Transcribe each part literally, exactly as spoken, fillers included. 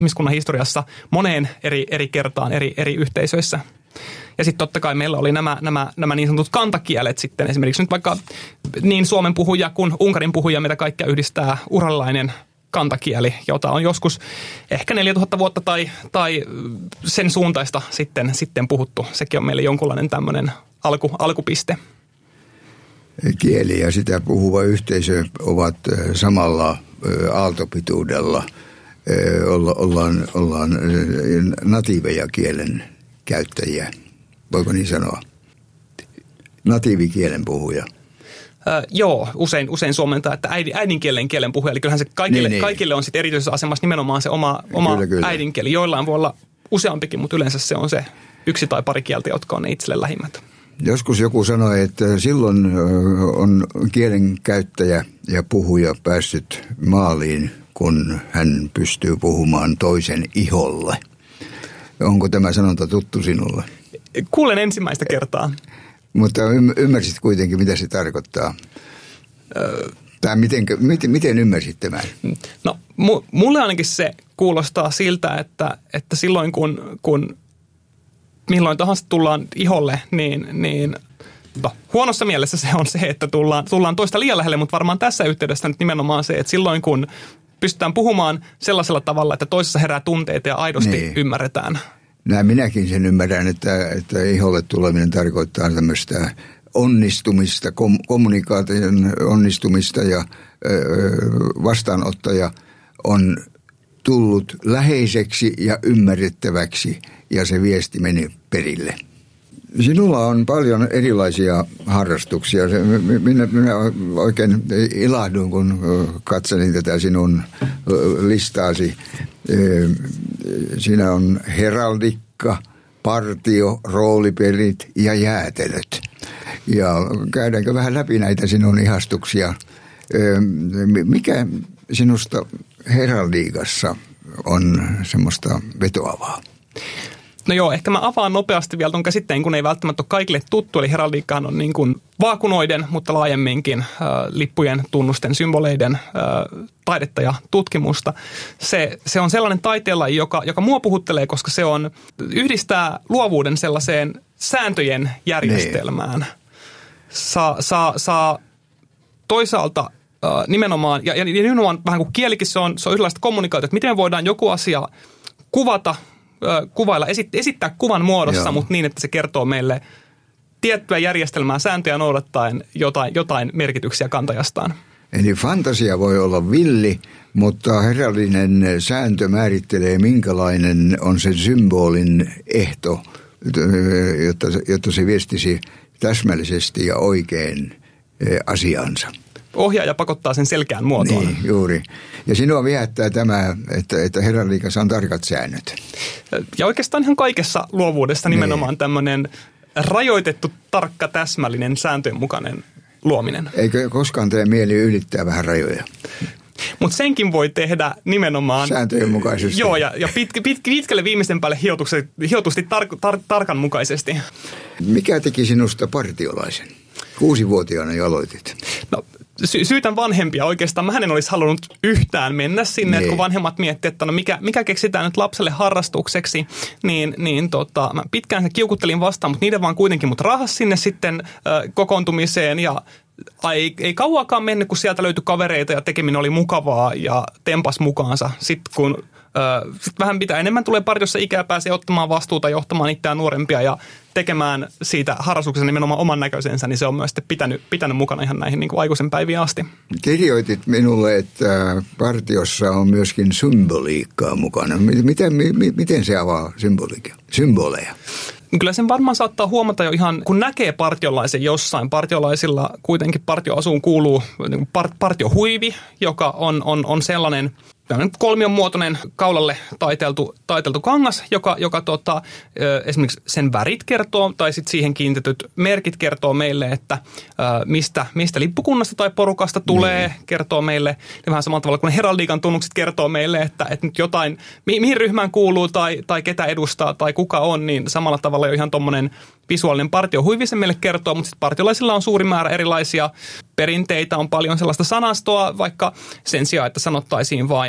ihmiskunnan historiassa moneen eri, eri kertaan eri, eri yhteisöissä. Ja sitten totta kai meillä oli nämä, nämä, nämä niin sanotut kantakielet sitten. Esimerkiksi nyt vaikka niin Suomen puhuja kuin Unkarin puhuja, mitä kaikkea yhdistää uralilainen kantakieli, jota on joskus ehkä neljätuhatta vuotta tai, tai sen suuntaista sitten, sitten puhuttu. Sekin on meille jonkunlainen tämmöinen alku, alkupiste. Kieli ja sitä puhuva yhteisö ovat samalla aaltopituudella. Olla, ollaan, ollaan natiiveja kielen käyttäjiä. Voiko niin sanoa? Natiivikielen puhuja. Öö, joo, usein, usein suomentaa, että äidin, äidinkielen kielen puhuja. Eli kyllähän se kaikille, niin, niin. kaikille on sitten erityisessä asemassa nimenomaan se oma, oma kyllä, kyllä. äidinkieli. Joillain voi olla useampikin, mutta yleensä se on se yksi tai pari kieltä, jotka on ne itselle lähimmät. Joskus joku sanoi, että silloin on kielen käyttäjä ja puhuja päässyt maaliin, kun hän pystyy puhumaan toisen iholle. Onko tämä sanonta tuttu sinulle? Kuulen ensimmäistä kertaa. Mutta ymmärsit kuitenkin, mitä se tarkoittaa? Öö, tai miten, miten, miten ymmärsit tämän? No, mulle ainakin se kuulostaa siltä, että, että silloin kun, kun milloin tahansa tullaan iholle, niin, niin no, huonossa mielessä se on se, että tullaan, tullaan toista liian lähelle, mutta varmaan tässä yhteydessä nyt nimenomaan se, että silloin kun pystytään puhumaan sellaisella tavalla, että toisessa herää tunteita ja aidosti niin. ymmärretään. Näin minäkin sen ymmärrän, että, että iholle tuleminen tarkoittaa tämmöistä onnistumista, kom, kommunikaation onnistumista ja ö, vastaanottaja on tullut läheiseksi ja ymmärrettäväksi ja se viesti meni perille. Sinulla on paljon erilaisia harrastuksia. Minä, minä oikein ilahduin, kun katselin tätä sinun listaasi. Siinä on heraldikka, partio, roolipelit ja jäätelöt. Ja käydäänkö vähän läpi näitä sinun ihastuksia? Mikä sinusta heraldiikassa on semmoista vetoavaa? No joo, ehkä mä avaan nopeasti vielä tuon käsitteen, kun ei välttämättä ole kaikille tuttu. Eli heraldiikkahan on niin kuin vaakunoiden, mutta laajemminkin äh, lippujen, tunnusten, symboleiden äh, taidetta ja tutkimusta. Se, se on sellainen taiteenlaji, joka, joka mua puhuttelee, koska se on yhdistää luovuuden sellaiseen sääntöjen järjestelmään. Saa, saa, saa toisaalta äh, nimenomaan, ja, ja nimenomaan vähän kuin kielikin, se on, se on yhdenlaista kommunikaatiota, että miten voidaan joku asia kuvata, kuvailla, esittää kuvan muodossa, Joo. mutta niin, että se kertoo meille tiettyä järjestelmää, sääntöjä noudattaen jotain, jotain merkityksiä kantajastaan. Eli fantasia voi olla villi, mutta herrallinen sääntö määrittelee, minkälainen on sen symbolin ehto, jotta, jotta se viestisi täsmällisesti ja oikein asiansa. Ohjaaja pakottaa sen selkeään muotoon. Niin, juuri. Ja sinua viehättää tämä, että, että heraldiikassa on tarkat säännöt. Ja oikeastaan ihan kaikessa luovuudessa nimenomaan niin. tämmöinen rajoitettu, tarkka, täsmällinen, sääntöjen mukainen luominen. Eikö koskaan tee mieli ylittää vähän rajoja? Mutta senkin voi tehdä nimenomaan sääntöjen mukaisesti. Joo, ja, ja pit, pit, pitkälle viimeisen päälle hiotusti tar, tar, tarkan mukaisesti. Mikä teki sinusta partiolaisen? Kuusivuotiaana jo aloitit. No, sy- syytän vanhempia oikeastaan. Mä en olisi halunnut yhtään mennä sinne, että kun vanhemmat miettivät, että no mikä, mikä keksitään nyt lapselle harrastukseksi, niin, niin tota, mä pitkään kiukuttelin vastaan, mutta niiden vaan kuitenkin mut rahas sinne sitten äh, kokoontumiseen ja ei, ei kauaakaan mennyt, kun sieltä löytyi kavereita ja tekeminen oli mukavaa ja tempas mukaansa. Sitten kun ö, sit vähän pitää enemmän tulee partiossa ikää, pääsee ottamaan vastuuta, johtamaan itseään nuorempia ja tekemään siitä harrastuksesta nimenomaan oman näköisensä, niin se on myös sitten pitänyt, pitänyt mukana ihan näihin niin kuin aikuisen päiviin asti. Kirjoitit minulle, että partiossa on myöskin symboliikkaa mukana. Miten, miten se avaa symboleja? Kyllä sen varmaan saattaa huomata jo ihan, kun näkee partiolaisen jossain. Partiolaisilla kuitenkin partioasuun kuuluu part, partiohuivi, joka on, on, on sellainen kolmion muotoinen kaulalle taiteltu, taiteltu kangas, joka, joka tota, esimerkiksi sen värit kertoo tai sitten siihen kiinnitetyt merkit kertoo meille, että mistä, mistä lippukunnasta tai porukasta tulee, mm. kertoo meille. Ja vähän samalla tavalla kuin heraldiikan tunnukset kertoo meille, että, että nyt jotain, mihin ryhmään kuuluu tai, tai ketä edustaa tai kuka on, niin samalla tavalla jo ihan tuommoinen visuaalinen partiohuivi se meille kertoo, mutta sitten partiolaisilla on suuri määrä erilaisia perinteitä, on paljon sellaista sanastoa, vaikka sen sijaan, että sanottaisiin vain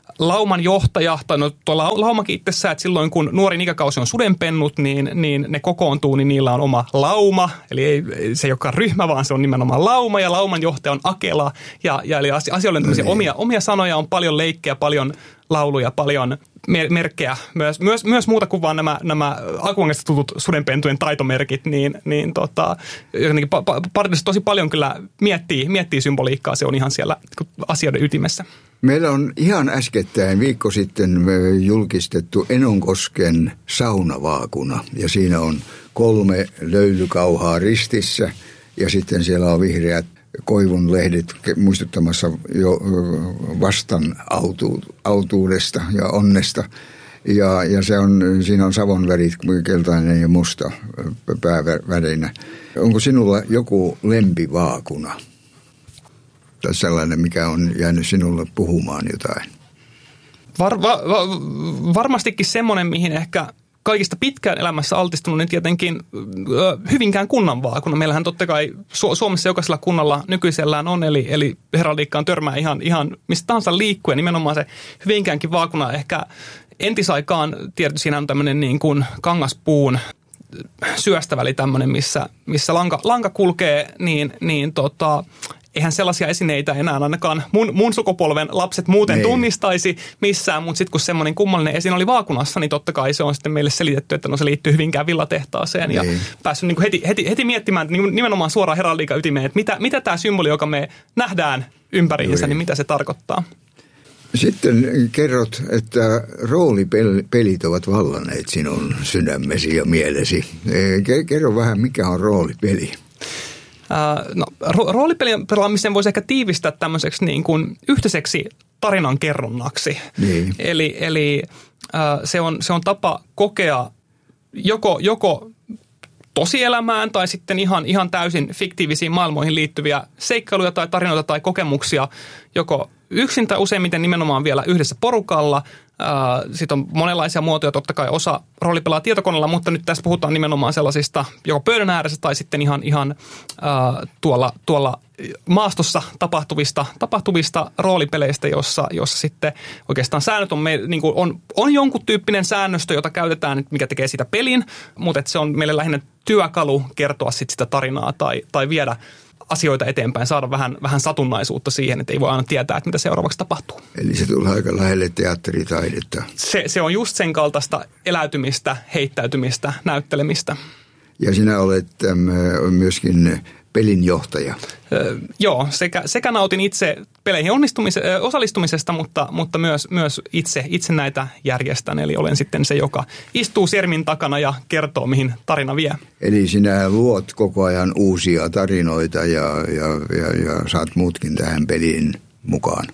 lauman johtaja, tai no tuo laumakin itsessään, että silloin kun nuorin ikäkausi on sudenpennut, niin, niin ne kokoontuu, niin niillä on oma lauma, eli ei se joka ryhmä, vaan se on nimenomaan lauma, ja lauman johtaja on akela, ja, ja eli asioilla on tämmöisiä omia, omia sanoja, on paljon leikkejä, paljon lauluja, paljon merkkejä, myös, myös, myös muuta kuin vaan nämä, nämä Akuankasta tutut sudenpentujen taitomerkit, niin, niin tota, jotenkin partissa tosi paljon kyllä miettii, miettii symboliikkaa, se on ihan siellä asioiden ytimessä. Meillä on ihan äskettäin viikko sitten julkistettu Enonkosken saunavaakuna ja siinä on kolme löylykauhaa ristissä ja sitten siellä on vihreät koivun lehdet muistuttamassa jo vastan autu, autuudesta ja onnesta. Ja, ja se on, siinä on savon värit, keltainen ja musta päävärinä. Onko sinulla joku lempivaakuna? Tai sellainen, mikä on jäänyt sinulle puhumaan jotain? Var, va, va, varmastikin semmoinen, mihin ehkä kaikista pitkään elämässä altistunut, niin tietenkin Hyvinkään kunnan vaakuna. Meillähän totta kai Su- Suomessa jokaisella kunnalla nykyisellään on, eli, eli heraldiikkaan törmää ihan, ihan mistä tahansa liikkuen. Nimenomaan se Hyvinkäänkin vaakuna ehkä entisaikaan, tietysti siinä on tämmöinen niin kuin kangaspuun syöstäväli tämmöinen, missä, missä lanka, lanka kulkee, niin, niin tota... Eihän sellaisia esineitä enää ainakaan mun, mun sukupolven lapset muuten Ei. tunnistaisi missään, mutta sitten kun semmoinen kummallinen esine oli vaakunassa, niin totta kai se on sitten meille selitetty, että no se liittyy Hyvinkään villatehtaaseen. Ei. Ja päässyt niin kuin heti, heti, heti miettimään nimenomaan suoraan heraldiikan ytimeen, että mitä, mitä tämä symboli, joka me nähdään ympäriinsä, niin mitä se tarkoittaa. Sitten kerrot, että roolipelit ovat vallanneet sinun sydämesi ja mielesi. Kerro vähän, mikä on roolipeli? No, roolipelien pelaamisen voisi ehkä tiivistää tämmöiseksi niin kuin yhteiseksi tarinan kerronnaksi. Niin. Eli, eli äh, se, on, se on tapa kokea joko, joko tosielämään tai sitten ihan, ihan täysin fiktiivisiin maailmoihin liittyviä seikkailuja tai tarinoita tai kokemuksia joko yksin tai useimmiten nimenomaan vielä yhdessä porukalla. Sitten on monenlaisia muotoja, totta kai osa roolipelaa tietokoneella, mutta nyt tässä puhutaan nimenomaan sellaisista joko pöydän ääressä tai sitten ihan, ihan äh, tuolla, tuolla maastossa tapahtuvista, tapahtuvista roolipeleistä, jossa, jossa sitten oikeastaan säännöt on, me, niin kuin on, on jonkun tyyppinen säännöstö, jota käytetään, mikä tekee siitä pelin, mutta että se on meille lähinnä työkalu kertoa sit sitä tarinaa tai, tai viedä asioita eteenpäin, saada vähän, vähän satunnaisuutta siihen, että ei voi aina tietää, että mitä seuraavaksi tapahtuu. Eli se tulee aika lähelle teatteritaidetta. Se, se on just sen kaltaista eläytymistä, heittäytymistä, näyttelemistä. Ja sinä olet ähm, myöskin pelinjohtaja. Öö, joo, sekä, sekä nautin itse peleihin osallistumisesta, mutta, mutta myös, myös itse, itse näitä järjestän. Eli olen sitten se, joka istuu sermin takana ja kertoo, mihin tarina vie. Eli sinä luot koko ajan uusia tarinoita ja, ja, ja, ja saat muutkin tähän peliin mukaan.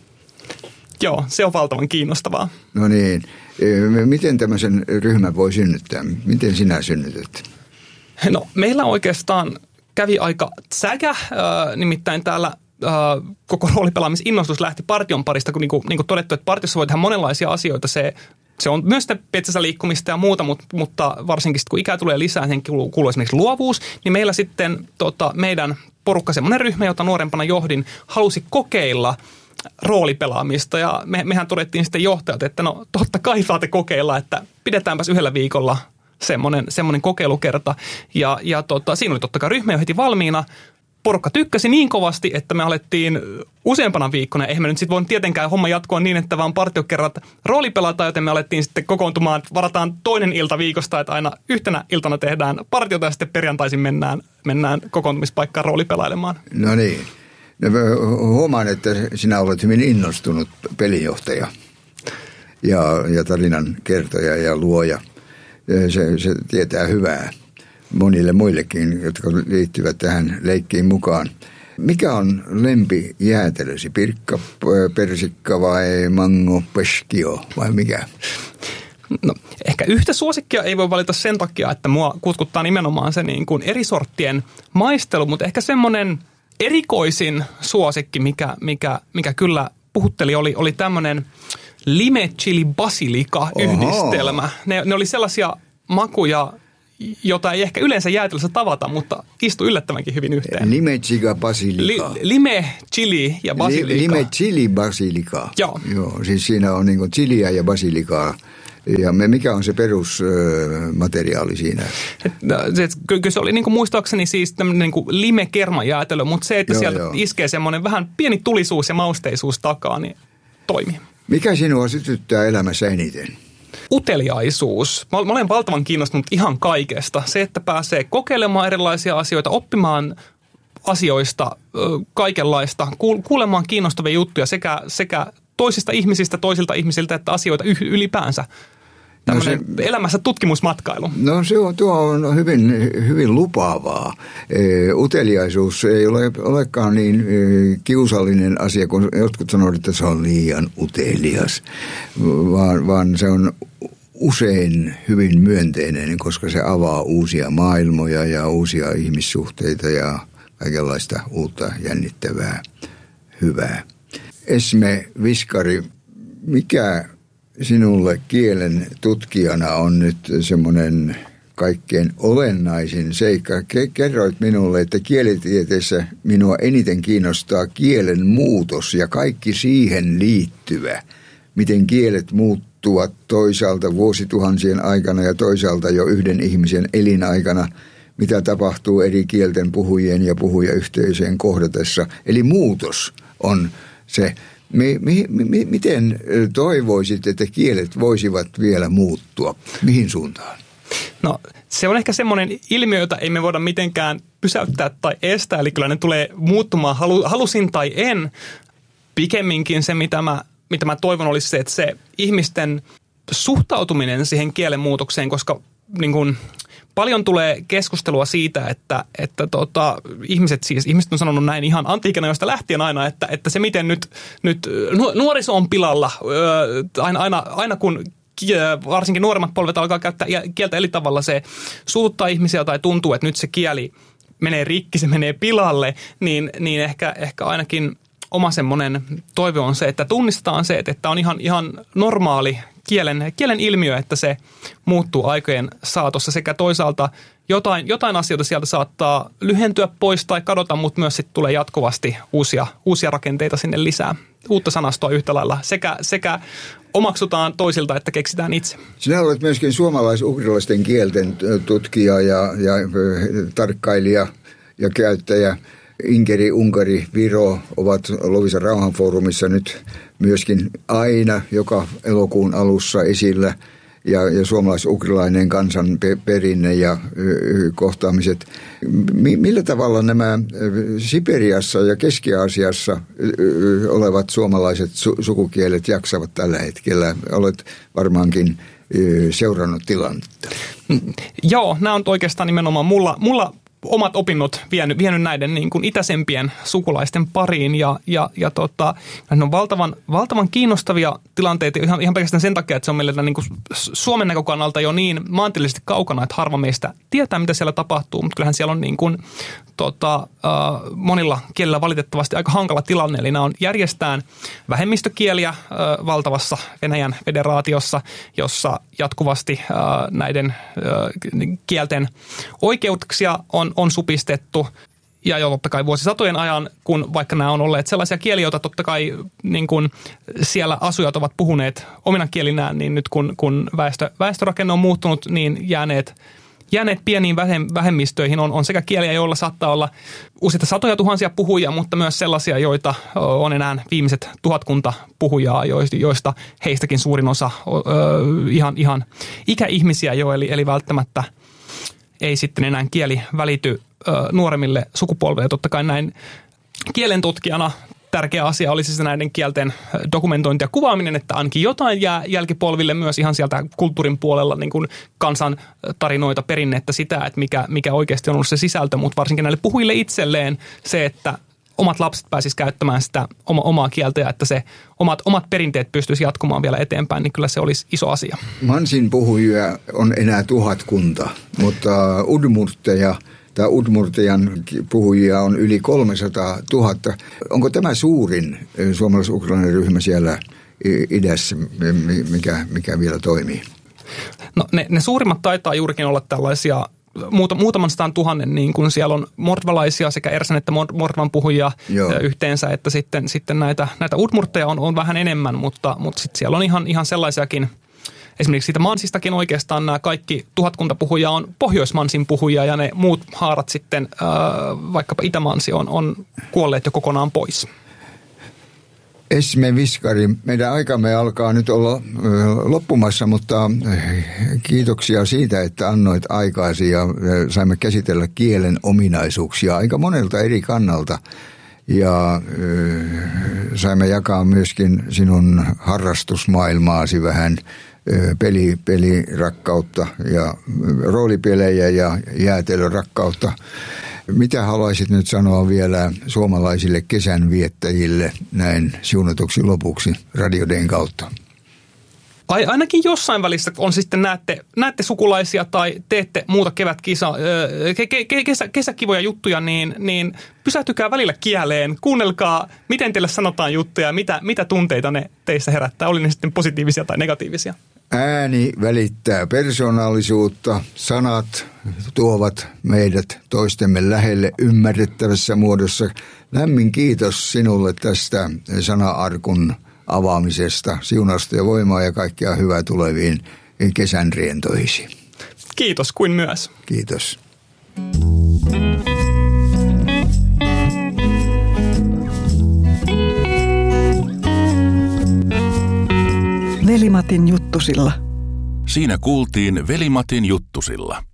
Joo, se on valtavan kiinnostavaa. No niin. Miten tämmöisen ryhmän voi synnyttää? Miten sinä synnytät? No, meillä oikeastaan kävi aika säkä, äh, nimittäin täällä äh, koko roolipelaamisinnostus lähti partion parista, kun niin kuin, niin kuin todettu, että partiossa voi tehdä monenlaisia asioita. Se, se on myös petsässä liikkumista ja muuta, mutta, mutta varsinkin kun ikää tulee lisää, sen kuuluu, kuuluu esimerkiksi luovuus, niin meillä sitten tota, meidän porukka, semmoinen ryhmä, jota nuorempana johdin, halusi kokeilla roolipelaamista ja me, mehän todettiin sitten johtajat, että no totta kai saatte kokeilla, että pidetäänpäs yhdellä viikolla semmoinen, semmoinen kokeilukerta. Ja, ja tota, siinä oli totta kai ryhmä jo heti valmiina. Porukka tykkäsi niin kovasti, että me alettiin useampana viikkona. Eihän me nyt sitten voinut tietenkään homma jatkoa niin, että vaan partiokerrat roolipelataan, joten me alettiin sitten kokoontumaan. Varataan toinen ilta viikosta, että aina yhtenä iltana tehdään partiota ja sitten perjantaisin mennään, mennään kokoontumispaikkaan roolipelailemaan. No niin. No, huomaan, että sinä olet hyvin innostunut pelinjohtaja ja, ja tarinan kertoja ja luoja. Se, se tietää hyvää monille muillekin, jotka liittyvät tähän leikkiin mukaan. Mikä on lempi jäätelösi? Pirkka, persikka vai mango, peskio vai mikä? No, ehkä yhtä suosikkia ei voi valita sen takia, että mua kutkuttaa nimenomaan se niin kuin eri sorttien maistelu, mutta ehkä semmoinen erikoisin suosikki, mikä, mikä, mikä kyllä puhutteli, oli, oli tämmöinen lime chili basilika yhdistelmä. Ne, ne oli sellaisia makuja, jota ei ehkä yleensä jäätelössä tavata, mutta istuu yllättävänkin hyvin yhteen. Limetsiga basilika. Li, lime, chili ja basilika. Li, lime, chili, basilika. Joo. Joo. Siis siinä on niin kuin chiliä ja basilikaa. Ja me, mikä on se perusmateriaali siinä? Et, se, kyllä se oli niin kuin muistaakseni siis tämmöinen niin kuin lime-kermajäätelö, mutta se, että joo, sieltä joo. iskee semmoinen vähän pieni tulisuus ja mausteisuus takaa, niin toimii. Mikä sinua sytyttää elämässä eniten? Uteliaisuus. Mä olen valtavan kiinnostunut ihan kaikesta. Se, että pääsee kokeilemaan erilaisia asioita, oppimaan asioista kaikenlaista, kuulemaan kiinnostavia juttuja sekä, sekä toisista ihmisistä, toisilta ihmisiltä, että asioita ylipäänsä. Tämmöinen no se, elämässä tutkimusmatkailu. No se on, tuo on hyvin, hyvin lupaavaa. E, uteliaisuus ei ole, olekaan niin e, kiusallinen asia, kun jotkut sanovat, että se on liian utelias, vaan, vaan se on usein hyvin myönteinen, koska se avaa uusia maailmoja ja uusia ihmissuhteita ja kaikenlaista uutta jännittävää hyvää. Esme Viskari, mikä sinulle kielen tutkijana on nyt semmoinen kaikkein olennaisin seikka? Kerroit minulle, että kielitieteessä minua eniten kiinnostaa kielen muutos ja kaikki siihen liittyvä. Miten kielet muuttuvat toisaalta vuosituhansien aikana ja toisaalta jo yhden ihmisen elinaikana. Mitä tapahtuu eri kielten puhujien ja puhujayhteisöjen kohdatessa. Eli muutos on se. Mi, mi, mi, miten toivoisit, että kielet voisivat vielä muuttua? Mihin suuntaan? No se on ehkä semmoinen ilmiö, jota ei me voida mitenkään pysäyttää tai estää. Eli kyllä ne tulee muuttumaan, halu, halusin tai en. Pikemminkin se, mitä mä, mitä mä toivon, olisi se, että se ihmisten suhtautuminen siihen kielen muutokseen, koska niin kuin paljon tulee keskustelua siitä, että, että tota, ihmiset siis, ihmiset on sanonut näin ihan antiikin ajoista lähtien aina, että, että se miten nyt, nyt nuoriso on pilalla, aina, aina, aina kun varsinkin nuoremmat polvet alkaa käyttää kieltä eri tavalla, se suuttaa ihmisiä tai tuntuu, että nyt se kieli menee rikki, se menee pilalle, niin, niin ehkä, ehkä ainakin oma semmoinen toive on se, että tunnistetaan se, että on ihan, ihan normaali kielen, kielen ilmiö, että se muuttuu aikojen saatossa sekä toisaalta jotain, jotain asioita sieltä saattaa lyhentyä pois tai kadota, mutta myös sitten tulee jatkuvasti uusia, uusia rakenteita sinne lisää, uutta sanastoa yhtä lailla sekä, sekä omaksutaan toisilta, että keksitään itse. Sinä olet myöskin suomalais-ugrilaisten kielten tutkija ja, ja tarkkailija ja käyttäjä. Inkeri, Unkari, Viro ovat Loviisan rauhanfoorumissa nyt myöskin aina joka elokuun alussa esillä ja, ja suomalais-ugrilainen kansanperinne ja y, kohtaamiset. M- millä tavalla nämä Siperiassa ja Keski-Aasiassa y, y, olevat suomalaiset su- sukukielet jaksavat tällä hetkellä? Olet varmaankin y, seurannut tilannetta. Joo, nämä on oikeastaan nimenomaan mulla... mulla omat opinnot vienyt, vienyt näiden niin kuin itäisempien sukulaisten pariin ja, ja, ja tota, ne on valtavan, valtavan kiinnostavia tilanteita ihan, ihan pelkästään sen takia, että se on meille niin kuin Suomen näkökannalta jo niin maantieteellisesti kaukana, että harva meistä tietää, mitä siellä tapahtuu, mutta kyllähän siellä on niin kuin, tota, äh, monilla kielillä valitettavasti aika hankala tilanne, eli nämä on järjestään vähemmistökieliä äh, valtavassa Venäjän federaatiossa, jossa jatkuvasti äh, näiden äh, kielten oikeuksia on on supistettu ja jo totta kai vuosisatojen ajan, kun vaikka nämä on olleet sellaisia kieliä, joita totta kai niin kun siellä asujat ovat puhuneet omina kielinään, niin nyt kun, kun väestö, väestörakenne on muuttunut, niin jääneet, jääneet pieniin vähemmistöihin on, on sekä kieliä, joilla saattaa olla useita satoja tuhansia puhujia, mutta myös sellaisia, joita on enää viimeiset tuhatkunta puhujaa, joista heistäkin suurin osa ihan, ihan ikäihmisiä jo, eli, eli välttämättä ei sitten enää kieli välity ö, nuoremmille sukupolville. Totta kai näin kielen tutkijana tärkeä asia olisi siis näiden kielten dokumentointi ja kuvaaminen, että ainakin jotain jää jälkipolville myös ihan sieltä kulttuurin puolella niin kuin kansan tarinoita, perinnettä, sitä, että mikä, mikä oikeasti on ollut se sisältö, mutta varsinkin näille puhujille itselleen se, että omat lapset pääsisivät käyttämään sitä oma, omaa kieltä ja että se omat, omat perinteet pystyisi jatkumaan vielä eteenpäin, niin kyllä se olisi iso asia. Mansin puhujia on enää tuhatkunta, mutta udmurteja tai udmurtejan puhujia on yli kolmesataa tuhatta. Onko tämä suurin suomalais-ugrilainen ryhmä siellä idässä, mikä, mikä vielä toimii? No ne, ne suurimmat taitaa juurikin olla tällaisia muuta, muutaman sadan tuhannen, niin kuin siellä on mordvalaisia sekä ersan että mordvan puhujia Joo. yhteensä, että sitten, sitten näitä, näitä udmurtteja on, on vähän enemmän, mutta, mutta sitten siellä on ihan, ihan sellaisiakin, esimerkiksi siitä mansistakin oikeastaan nämä kaikki tuhatkunta puhujaa on pohjoismansin puhujia ja ne muut haarat sitten, äh, vaikkapa itämansi on, on kuolleet jo kokonaan pois. Esme Viskari, meidän aikamme alkaa nyt olla loppumassa, mutta kiitoksia siitä, että annoit aikaasi ja saimme käsitellä kielen ominaisuuksia aika monelta eri kannalta. Ja saimme jakaa myöskin sinun harrastusmaailmaasi vähän peli, pelirakkautta ja roolipelejä ja jäätelörakkautta. Mitä haluaisit nyt sanoa vielä suomalaisille kesänviettäjille näin siunatuksi lopuksi Radio Dayn kautta? Ai, ainakin jossain välissä on sitten näette, näette sukulaisia tai teette muuta kevätkisa, ke, ke, kesä, kesäkivoja juttuja, niin, niin pysähtykää välillä kieleen. Kuunnelkaa, miten teille sanotaan juttuja, mitä, mitä tunteita ne teissä herättää, oli ne sitten positiivisia tai negatiivisia. Ääni välittää persoonallisuutta, sanat tuovat meidät toistemme lähelle ymmärrettävässä muodossa. Lämmin kiitos sinulle tästä sana-arkun avaamisesta, siunausta ja voimaa ja kaikkea hyvää tuleviin kesän rientoihisi. Kiitos kuin myös. Kiitos. Veli-Matin juttusilla. Siinä kuultiin Veli-Matin juttusilla.